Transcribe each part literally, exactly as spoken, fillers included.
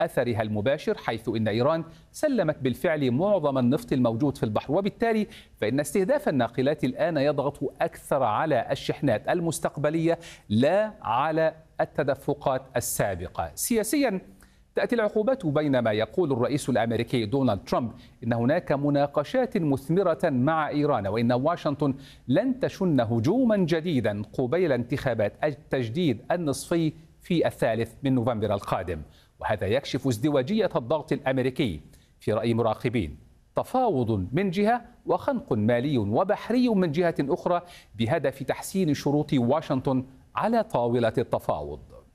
أثرها المباشر، حيث إن إيران سلمت بالفعل معظم النفط الموجود في البحر، وبالتالي فإن استهداف الناقلات الآن يضغط أكثر على الشحنات المستقبلية لا على التدفقات السابقة. سياسيا تأتي العقوبات بينما يقول الرئيس الأمريكي دونالد ترامب إن هناك مناقشات مثمرة مع إيران، وإن واشنطن لن تشن هجوما جديدا قبيل انتخابات التجديد النصفي في الثالث من نوفمبر القادم. وهذا يكشف ازدواجية الضغط الأمريكي في رأي مراقبين، تفاوض من جهة وخنق مالي وبحري من جهة أخرى بهدف تحسين شروط واشنطن على طاولة التفاوض.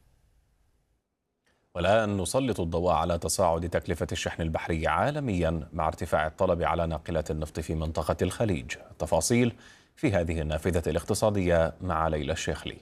والآن نسلط الضوء على تصاعد تكلفة الشحن البحري عالميا مع ارتفاع الطلب على ناقلات النفط في منطقة الخليج. التفاصيل في هذه النافذة الاقتصادية مع ليلى الشيخلي.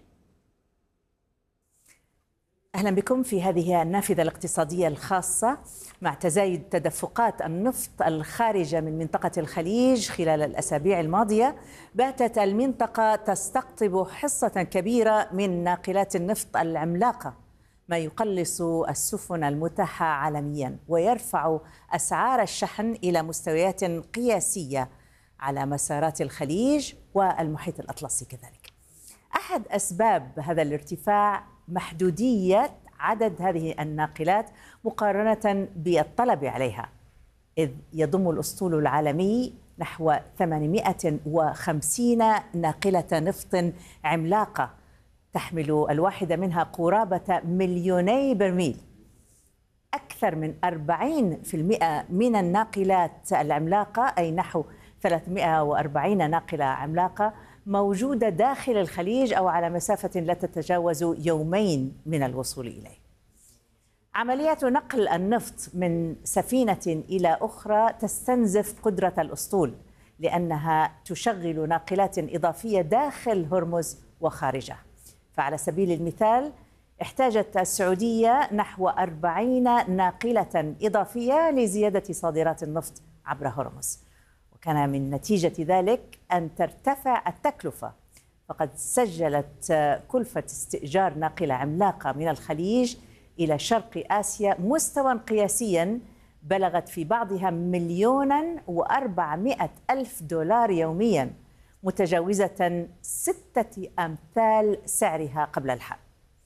أهلا بكم في هذه النافذة الاقتصادية الخاصة مع تزايد تدفقات النفط الخارجة من منطقة الخليج. خلال الأسابيع الماضية باتت المنطقة تستقطب حصة كبيرة من ناقلات النفط العملاقة، ما يقلص السفن المتاحة عالميا ويرفع أسعار الشحن إلى مستويات قياسية على مسارات الخليج والمحيط الأطلسي كذلك. أحد أسباب هذا الارتفاع محدودية عدد هذه الناقلات مقارنة بالطلب عليها، إذ يضم الأسطول العالمي نحو ثمانمائة وخمسين ناقلة نفط عملاقة تحمل الواحدة منها قرابة مليوني برميل. أكثر من أربعين بالمئة من الناقلات العملاقة، أي نحو ثلاثمائة وأربعين ناقلة عملاقة، موجودة داخل الخليج أو على مسافة لا تتجاوز يومين من الوصول إليه. عمليات نقل النفط من سفينة إلى أخرى تستنزف قدرة الأسطول، لأنها تشغل ناقلات إضافية داخل هرمز وخارجه. فعلى سبيل المثال احتاجت السعودية نحو أربعين ناقلة إضافية لزيادة صادرات النفط عبر هرمز، وكان من نتيجة ذلك أن ترتفع التكلفة. فقد سجلت كلفة استئجار ناقلة عملاقة من الخليج إلى شرق آسيا مستوى قياسيا بلغت في بعضها مليونا وأربعمائة ألف دولار يوميا، متجاوزة ستة أمثال سعرها قبل الحرب.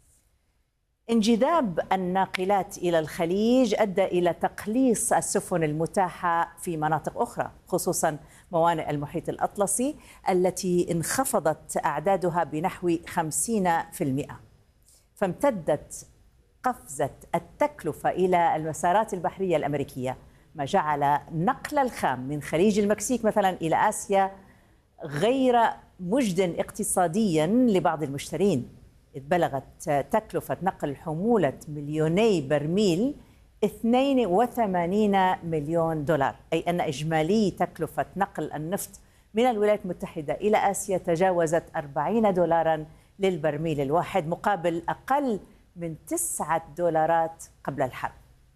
انجذاب الناقلات إلى الخليج أدى إلى تقليص السفن المتاحة في مناطق أخرى، خصوصا موانئ المحيط الأطلسي التي انخفضت أعدادها بنحو خمسين بالمئة. فامتدت قفزة التكلفة إلى المسارات البحرية الأمريكية، ما جعل نقل الخام من خليج المكسيك مثلا إلى آسيا غير مجد اقتصاديا لبعض المشترين، إذ بلغت تكلفة نقل حمولة مليوني برميل اثنين وثمانين مليون دولار، أي أن إجمالي تكلفة نقل النفط من الولايات المتحدة إلى آسيا تجاوزت أربعين دولارا للبرميل الواحد، مقابل أقل من تسعة دولارات قبل الحرب.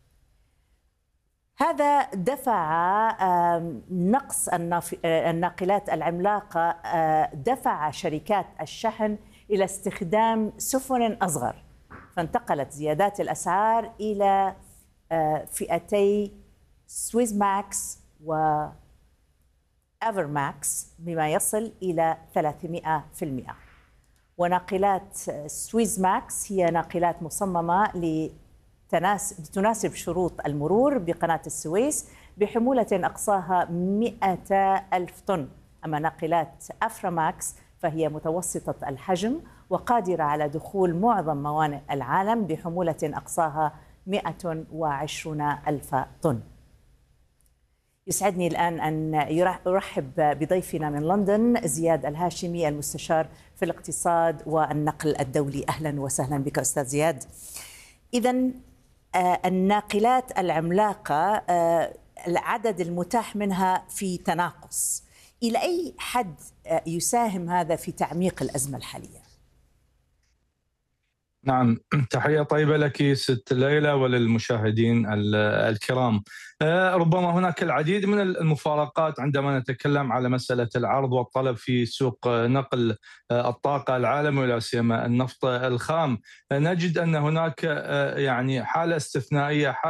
هذا دفع نقص الناقلات العملاقة، دفع شركات الشحن إلى استخدام سفن أصغر، فانتقلت زيادات الأسعار إلى فئتي سويس ماكس و أفر ماكس بما يصل إلى ثلاثمائة بالمئة. وناقلات سويس ماكس هي ناقلات مصممة لتناسب شروط المرور بقناة السويس بحمولة أقصاها مئة ألف طن. أما ناقلات أفر ماكس فهي متوسطة الحجم وقادرة على دخول معظم موانئ العالم بحمولة أقصاها مئة وعشرين ألف طن. يسعدني الآن أن أرحب بضيفنا من لندن زياد الهاشمي، المستشار في الاقتصاد والنقل الدولي. أهلا وسهلا بك أستاذ زياد. إذن الناقلات العملاقة العدد المتاح منها في تناقص، إلى أي حد يساهم هذا في تعميق الأزمة الحالية؟ نعم، تحية طيبة لك ست ليلى وللمشاهدين الكرام. ربما هناك العديد من المفارقات عندما نتكلم على مسألة العرض والطلب في سوق نقل الطاقة العالمي ولا سيما النفط الخام. نجد أن هناك يعني حالة استثنائية،